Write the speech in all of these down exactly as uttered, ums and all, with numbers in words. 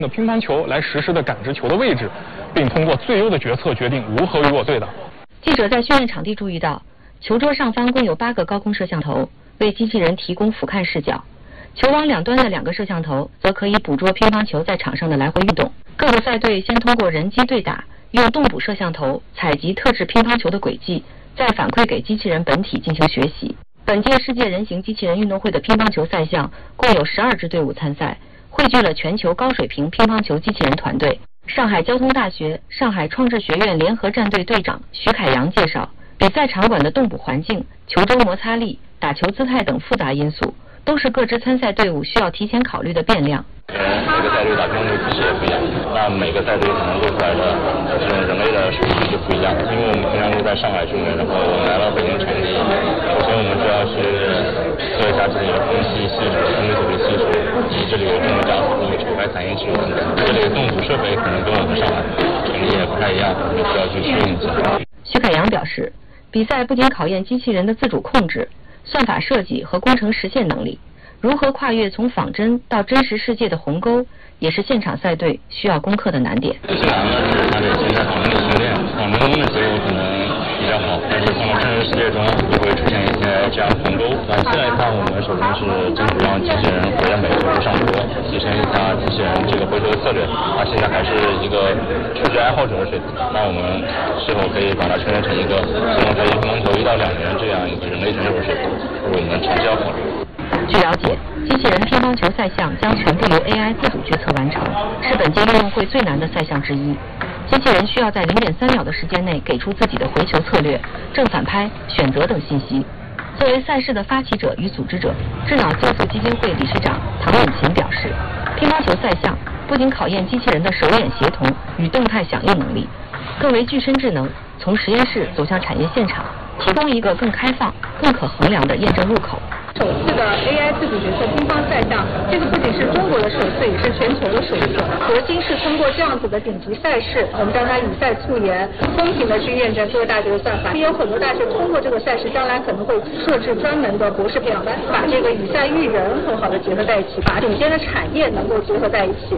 的乒乓球来实时的感知球的位置，并通过最优的决策决定如何与我对打。 记者在训练场地注意到，球桌上方共有八个高空摄像头，为机器人提供俯瞰视角。球网两端的两个摄像头则可以捕捉乒乓球在场上的来回运动。各个赛队先通过人机对打，用动捕摄像头采集特制乒乓球的轨迹，再反馈给机器人本体进行学习。本届世界人形机器人运动会的乒乓球赛项共有十二支队伍参赛，汇聚了全球高水平乒乓球机器人团队。上海交通大学上海创智学院联合战队队长徐凯阳介绍，比赛场馆的动捕环境、球周摩擦力、打球姿态等复杂因素，都是各支参赛队伍需要提前考虑的变量。 每个赛队打乒乓球姿势也不一样，那每个赛队可能做出来的这种人类的数据就不一样。因为我们平常都在上海训练，然后我们来到北京场地，首先我们就要去做一下自己的空气系数、空气阻力系数，以及这里有重力加速度、球拍反应系数等等。这里的动捕设备可能跟我们上海场地也不太一样，我们需要去适应一下。 徐凯阳表示，比赛不仅考验机器人的自主控制、算法设计和工程实现能力，如何跨越从仿真到真实世界的鸿沟，也是现场赛队需要攻克的难点。 最难的是它得先在仿真的训练，仿真中的结果可能比较好，但是放到真实世界中就会出现一些这样的鸿沟。那现在看，我们首先是争取让机器人回到每个球上桌，提升一下机器人这个回球的策略。它现在还是一个数据爱好者的水平，那我们是否可以把它训练成一个希望在乒乓球一到两年这样一个人类选手的水平，是我们长期要考虑。 据了解，机器人乒乓球赛项将全部由 A I 自主决策完成，是本届运动会最难的赛项之一。机器人需要在零点三秒的时间内给出自己的回球策略、正反拍、选择等信息。作为赛事的发起者与组织者，智脑竞速基金会理事长唐永琴表示，乒乓球赛项不仅考验机器人的手眼协同与动态响应能力，更为具身智能从实验室走向产业现场，提供一个更开放、更可衡量的验证入口。 首次的 A I 自主决策乒乓赛项，这个不仅是中国的首次，也是全球的首次。核心是通过这样子的顶级赛事，我们将它以赛促研，公平的去验证各个大学的算法。也有很多大学通过这个赛事，将来可能会设置专门的博士培养班，把这个以赛育人很好的结合在一起，把顶尖的产业能够结合在一起。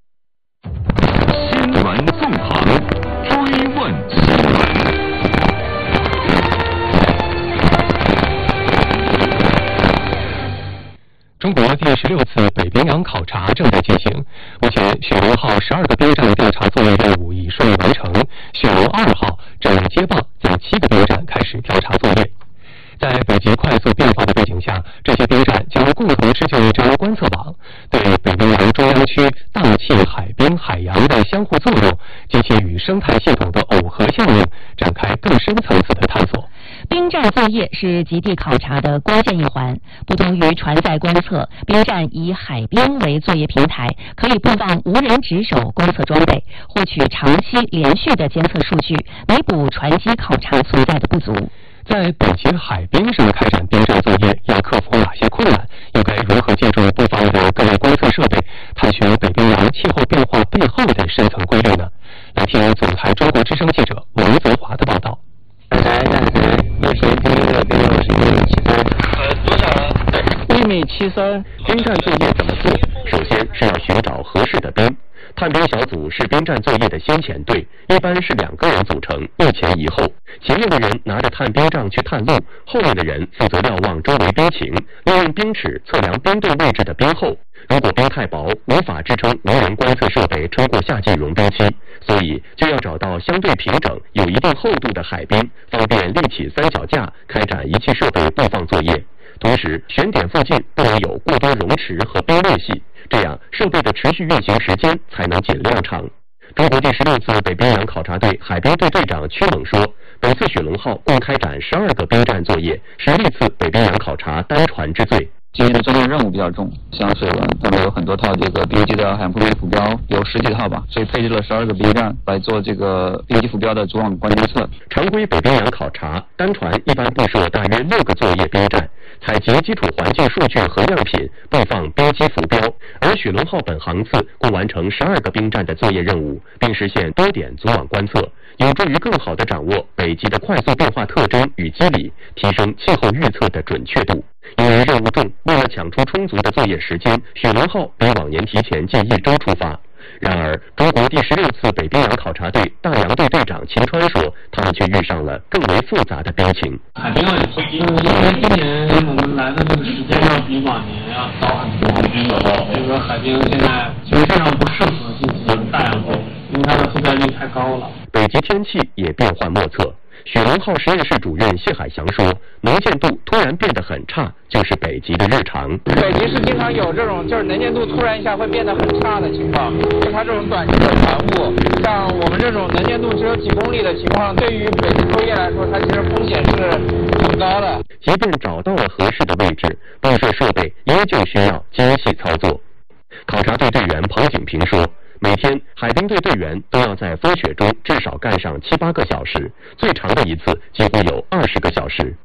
新闻纵横，追问新闻。中国第十六次北冰洋考察正在进行，目前雪龙号十二个冰站的调查作业任务已顺利完成，雪龙二号正接棒在七个冰站开始调查作业。在北极快速变化的背景下，这些冰站将共同织就这一观测网，对北冰洋中央区大气、海冰、海洋的相互作用及其与生态系统的耦合效应展开更深层次的探索。 冰站作业是极地考察的关键一环，不同于船载观测，冰站以海冰为作业平台，可以布放无人值守观测装备，获取长期连续的监测数据，弥补船机考察存在的不足。 在北极海冰上开展冰站作业要克服哪些困难？又该如何借助布放的各类观测设备，探寻北冰洋气候变化背后的深层规律呢？来听总台中国之声记者王泽华的报道。 刚才暂时目前冰的冰度是一米七三。呃，多少了？一米七三。 冰站作业怎么做？首先是要寻找合适的冰。探冰小组是冰站作业的先遣队，一般是两个人组成，一前一后。前面的人拿着探冰杖去探路，后面的人负责瞭望周围冰情，利用冰尺测量冰对位置的冰厚。如果冰太薄，无法支撑无人观测设备撑过夏季融冰期，所以就要找到相对平整、有一定厚度的海冰，方便立起三脚架开展仪器设备布放作业。同时，选点附近不能有过多溶池和冰裂隙，这样设备的持续运行时间才能尽量长。中国第十六次北冰洋考察队海冰队队长屈猛说，本次雪龙号共开展十二个冰站作业，是历次北冰洋考察单船之最。 今天的作业任务比较重，像水文，他们有很多套这个冰机的海洋铺冰浮标，有十几套吧，所以配置了十二个冰站来做这个冰机浮标的主网关监测。 常规北冰洋考察，单船一般布设大约六个作业冰站，采集基础环境数据和样品，布放冰机浮标。而雪龙号本航次共完成十二个冰站的作业任务，并实现多点组网观测，有助于更好地掌握北极的快速变化特征与机理，提升气候预测的准确度。因为任务重，为了抢出充足的作业时间，雪龙号比往年提前近一周出发。 然而，中国第十六次北冰洋考察队大洋队队长秦川说，他们却遇上了更为复杂的冰情。 海冰要有结冰，因为今年我们来的这个时间要比往年要早很多。这个海冰现在其实非常不适合进行大洋队，因为它的覆盖率太高了。 北极天气也变幻莫测。雪龙号实验室主任谢海翔说，能见度突然变得很差，就是北极的日常。 北极是经常有这种就是能见度突然一下会变得很差的情况，就它这种短期的传雾，像我们这种能见度只有几公里的情况，对于北极作业来说，它其实风险是很高的。 即便找到了合适的位置，布设设备依旧需要精细操作。考察队队员庞景平说，每天海冰队队员都要在风雪中至少干上七八个小时，最长的一次几乎有二十个小时。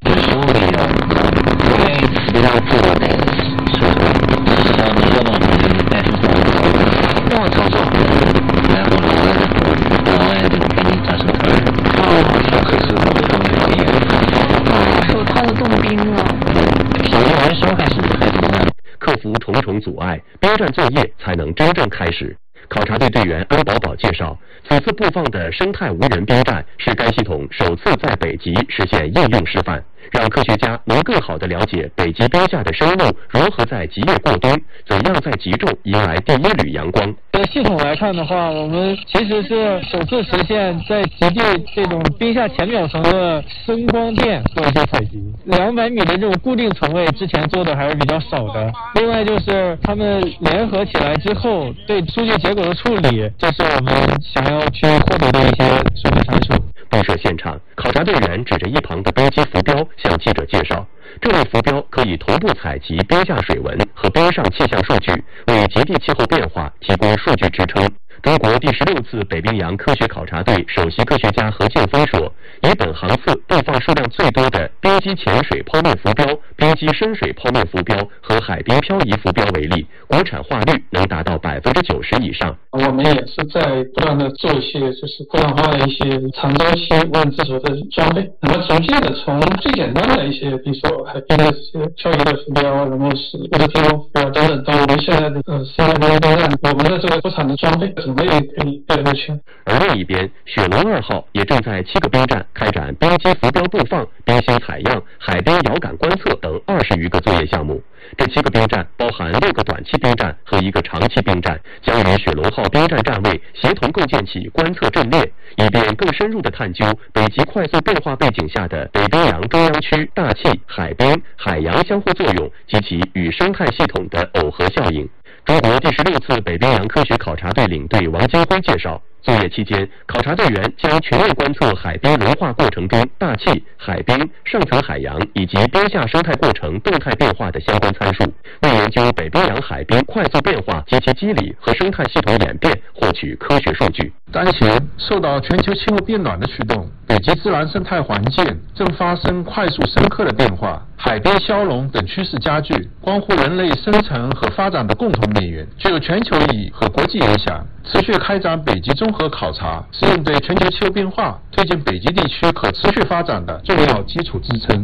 手套冻冰了， 小鱼燃烧开始开始克服重重阻碍，冰战作业才能真正开始。考察队队员安宝宝介绍，此次播放的生态无人冰站是该系统首次在北极实现应用示范，让科学家能更好地了解北极冰下的生物如何在极夜过冬，怎样在极昼迎来第一缕阳光。 这系统来看的话，我们其实是首次实现在极地这种冰下浅表层的声光电做一些采集。两百米的这种固定层位之前做的还是比较少的。另外就是他们联合起来之后对数据结果的处理，这是我们想要去获得的一些数据参数。 布设现场，考察队员指着一旁的冰机浮标向记者介绍，这类浮标可以同步采集冰下水文和冰上气象数据，为极地气候变化提供数据支撑。中国第十六次北冰洋科学考察队首席科学家何建峰说，以本航次播放数量最多的冰基潜水剖面浮标、冰基深水剖面浮标和海冰漂移浮标为例，国产化率能达到百分之九十以上。 我们也是在不断的做一些就是国产化的一些长周期无人自主的装备，那么逐渐的从最简单的一些，比如说海冰的这些漂移的浮标，然后是或者天空浮标等等，到我们现在的呃生态冰冰站，我们的这个国产的装备准备可以越来越全。 而另一边，雪龙二号也正在七个冰站开展冰基浮标布放、冰芯采样、海冰遥感观测等二十余个作业项目。这七个冰站包含六个短期冰站和一个长期冰站，将与雪龙号冰站站位协同构建起观测阵列，以便更深入地探究北极快速变化背景下的北冰洋中央区大气、海冰、海洋相互作用及其与生态系统的耦合效应。中国第十六次北冰洋科学考察队领队王金辉介绍，作业期间，考察队员将全面观测海冰融化过程中大气、海冰、上层海洋以及冰下生态过程动态变化的相关参数，为研究北冰洋海冰快速变化及其机理和生态系统演变获取科学数据。 当前，受到全球气候变暖的驱动，北极自然生态环境正发生快速深刻的变化，海冰消融等趋势加剧，关乎人类生存和发展的共同命运，具有全球意义和国际影响。持续开展北极综合考察，是应对全球气候变化、推进北极地区可持续发展的重要基础支撑。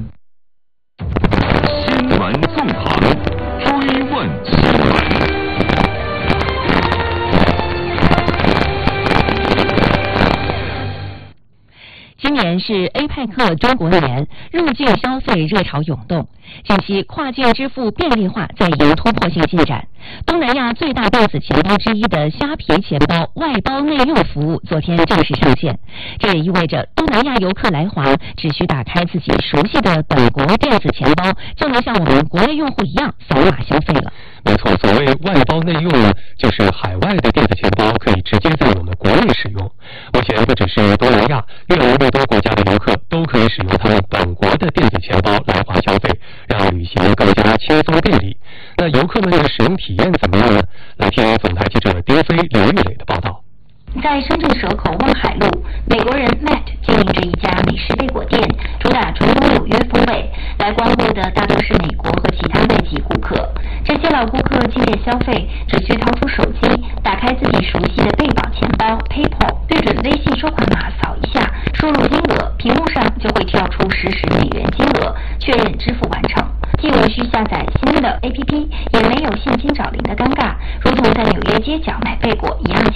新闻纵横，追问新闻。 今年是 A P E C 中国年，入境消费热潮涌动。近期，跨境支付便利化在迎突破性进展。东南亚最大电子钱包之一的虾皮钱包外包内用服务昨天正式上线，这也意味着东南亚游客来华只需打开自己熟悉的本国电子钱包，就能像我们国内用户一样扫码消费了。 没错，所谓外包内用呢，就是海外的电子钱包可以直接在我们国内使用。目前不只是东南亚，越来越多国家的游客都可以使用他们本国的电子钱包来华消费，让旅行更加轻松便利。那游客们的使用体验怎么样呢？来听总台记者丁飞、刘玉磊的报道。 在深圳蛇口望海路，美国人 Matt 经营着一家美式贝果店，主打传统纽约风味。来光顾的大多是美国和其他外籍顾客。这些老顾客今日消费，只需掏出手机，打开自己熟悉的贝宝钱包 PayPal， 对准微信收款码扫一下，输入金额，屏幕上就会跳出实时美元金额，确认支付完成。既无需下载新的 A P P， 也没有现金找零的尴尬，如同在纽约街角买贝果一样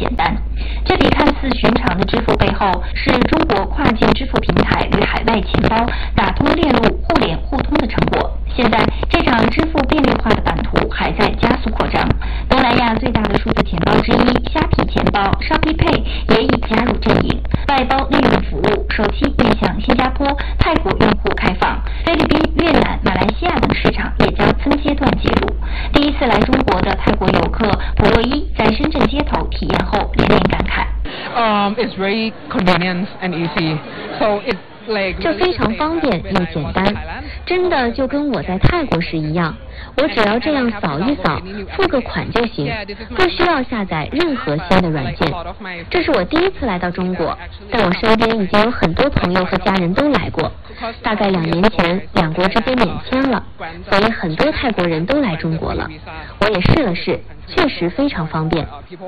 似寻常的支付背后，是中国跨境支付平台与海外钱包打通链路、互联互通的成果。现在，这场支付便利化的版图还在加速扩张。东南亚最大的数字钱包之一虾皮钱包 Shopee Pay 也已加入阵营，外包利润服务首期面向新加坡、泰国用户开放，菲律宾、越南、马来西亚等市场也将分阶段介入。第一次来中国的泰国游客普洛伊在深圳街头体验后连连感慨。 Um, it's very convenient and easy, so it 这非常方便又简单，真的就跟我在泰国时一样，我只要这样扫一扫，付个款就行，不需要下载任何新的软件。这是我第一次来到中国，但我身边已经有很多朋友和家人都来过，大概两年前两国之间免签了，所以很多泰国人都来中国了。我也试了试，确实非常方便。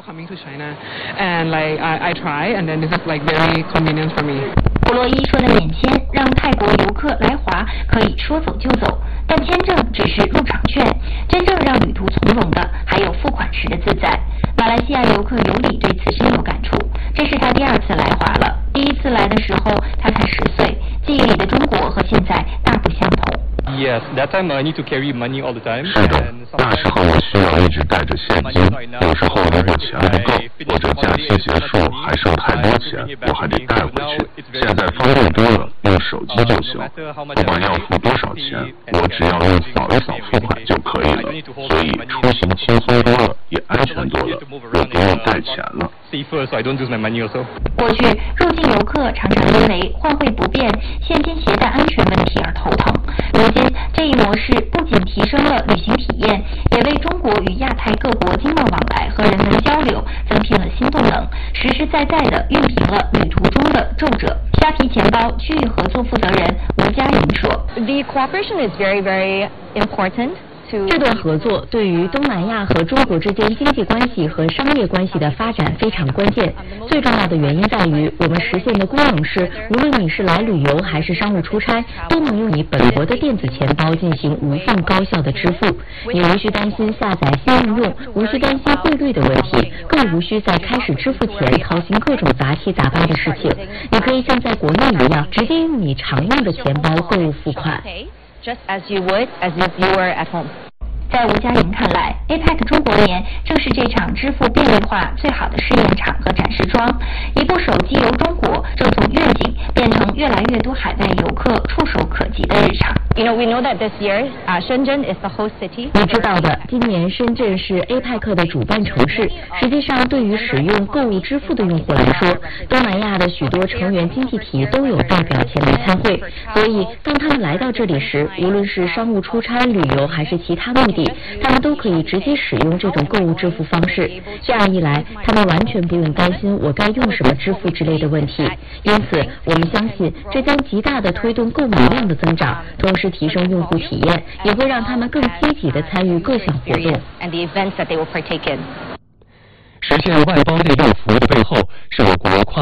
普洛伊说的免签让泰国游客来华可以说走就走，但签证只是入场券，真正让旅途从容的还有付款时的自在。马来西亚游客尤里对此深有感触，这是他第二次来华了。第一次来的时候他才十岁，记忆里的中国和现在大不相同。 Yes, that time I need to carry money all the time. 是的，那时候我需要一直带着现金，有时候如果钱不够，或者假期结束还剩太多钱，我还得带回去。现在方便多了，用手机就行，不管要付多少钱，我只要用扫一扫付款就可以了。所以出行轻松多了，也安全多了，我不用带钱了。 过去入境游客常常因为换汇不便、现金携带安全问题而头疼。如今这一模式不仅提升了旅行体验，也为中国与亚太各国经贸往来和人文交流增添了新动能，实实在在地熨平了旅途中的皱褶。虾皮钱包区域合作负责人吴佳莹说 ：“The cooperation is very, very important.” 这段合作对于东南亚和中国之间经济关系和商业关系的发展非常关键。最重要的原因在于，我们实现的功能是，无论你是来旅游还是商务出差，都能用你本国的电子钱包进行无缝高效的支付。你无需担心下载新应用，无需担心汇率的问题，更无需在开始支付前操心各种杂七杂八的事情。你可以像在国内一样，直接用你常用的钱包购物付款。 Just as you would as if you were at home. 在吴佳莹看来 ，A P E C 中国年正是这场支付便利化最好的试验场和展示窗。一部手机游中国正从愿景变成越来越多海外游客触手可及的日常。 You know, we know that this year, uh, Shenzhen is the host city. 你知道的，今年深圳是 A P E C 的主办城市。实际上，对于使用购物支付的用户来说，东南亚的许多成员经济体都有代表前来参会，所以当他们来到这里时，无论是商务出差、旅游还是其他目的，他们都可以直接使用这种购物支付方式。这样一来，他们完全不用担心我该用什么支付之类的问题。因此，我们相信这将极大地推动购买量的增长，同时提升用户体验，也会让他们更积极地参与各项活动。 实现外包利润服务的背后，是我国跨